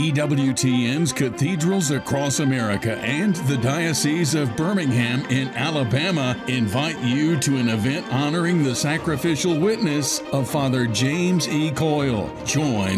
EWTN's cathedrals across America and the Diocese of Birmingham in Alabama invite you to an event honoring the sacrificial witness of Father James E. Coyle. Join